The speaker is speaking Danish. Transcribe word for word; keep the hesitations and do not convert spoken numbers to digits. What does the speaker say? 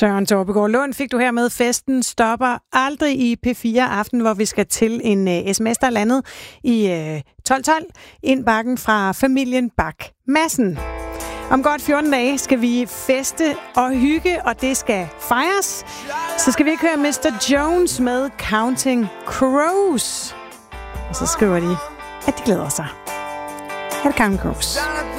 Søren Torpegaard Lund fik du her med. Festen stopper aldrig i P fire Aften, hvor vi skal til en uh, sms, der er landet i uh, tolv tolv. Indbakken fra familien Bak Madsen. Om godt fjorten dage skal vi feste og hygge, og det skal fejres. Så skal vi ikke høre mister Jones med Counting Crows. Og så skriver de, at de glæder sig. Her er Counting Crows.